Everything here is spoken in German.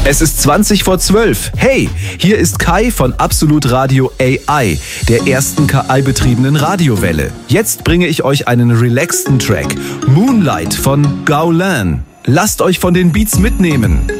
Es ist 20 vor 12. Hey, hier ist Kai von Absolut Radio AI, der ersten KI-betriebenen Radiowelle. Jetzt bringe ich euch einen relaxten Track. Moonlight von Gaulan. Lasst euch von den Beats mitnehmen.